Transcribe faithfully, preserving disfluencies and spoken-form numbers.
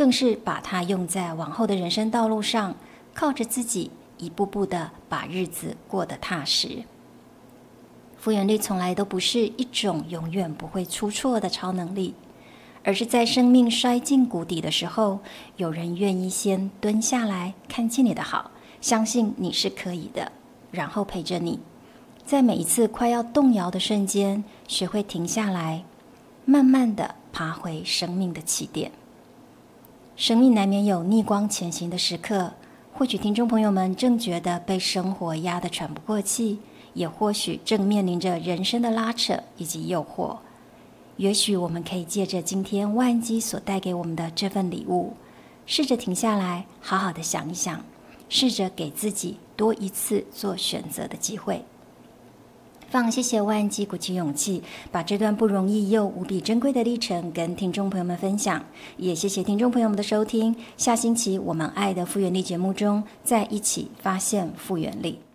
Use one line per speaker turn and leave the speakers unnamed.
更是把它用在往后的人生道路上，靠着自己一步步的把日子过得踏实。复原力从来都不是一种永远不会出错的超能力，而是在生命摔进谷底的时候，有人愿意先蹲下来看见你的好，相信你是可以的，然后陪着你，在每一次快要动摇的瞬间，学会停下来，慢慢的爬回生命的起点。生命难免有逆光前行的时刻，或许听众朋友们正觉得被生活压得喘不过气，也或许正面临着人生的拉扯以及诱惑。也许我们可以借着今天万基所带给我们的这份礼物，试着停下来，好好的想一想，试着给自己多一次做选择的机会。非常谢谢万基鼓起勇气，把这段不容易又无比珍贵的历程跟听众朋友们分享，也谢谢听众朋友们的收听。下星期我们爱的复原力节目中，再一起发现复原力。